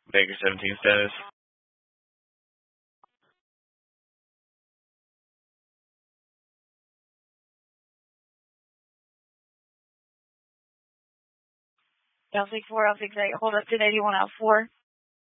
Baker 17 status. L64, L68, hold up 1081 out 4.